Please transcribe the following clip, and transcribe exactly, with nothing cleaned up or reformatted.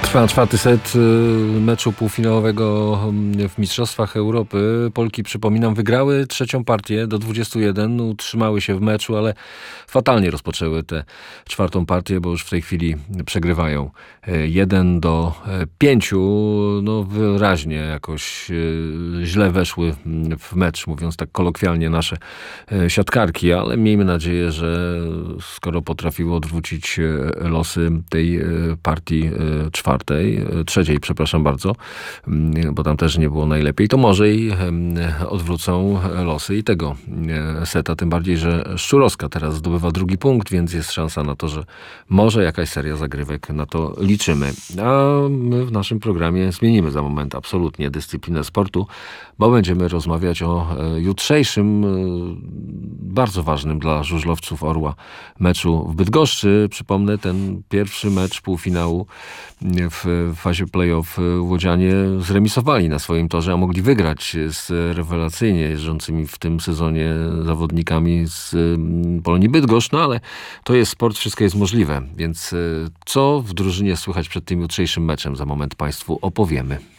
Trwa czwarty set meczu półfinałowego w Mistrzostwach Europy. Polki, przypominam, wygrały trzecią partię do dwudziestu jeden. Utrzymały się w meczu, ale fatalnie rozpoczęły tę czwartą partię, bo już w tej chwili przegrywają jeden do pięciu. No wyraźnie jakoś źle weszły w mecz, mówiąc tak kolokwialnie, nasze siatkarki, ale miejmy nadzieję, że skoro potrafiły odwrócić losy tej partii czwartej, trzeciej, przepraszam bardzo, bo tam też nie było najlepiej, to może i odwrócą losy i tego seta, tym bardziej, że Szczurowska teraz zdobywa drugi punkt, więc jest szansa na to, że może jakaś seria zagrywek, na to liczymy. A my w naszym programie zmienimy za moment absolutnie dyscyplinę sportu, bo będziemy rozmawiać o jutrzejszym, bardzo ważnym dla żużlowców Orła meczu w Bydgoszczy. Przypomnę, ten pierwszy mecz półfinału w fazie play-off łodzianie zremisowali na swoim torze, a mogli wygrać z rewelacyjnie jeżdżącymi w tym sezonie zawodnikami z Polonii Bydgoszcz, no ale to jest sport, wszystko jest możliwe, więc co w drużynie słychać przed tym jutrzejszym meczem, za moment Państwu opowiemy.